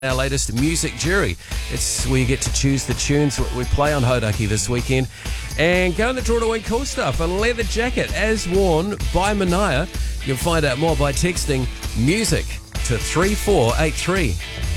Our latest music jury. It's where you get to choose the tunes we play on Hodaki this weekend. And go in the draw to win cool stuff. A leather jacket as worn by Manaya. You'll find out more by texting music to 3483.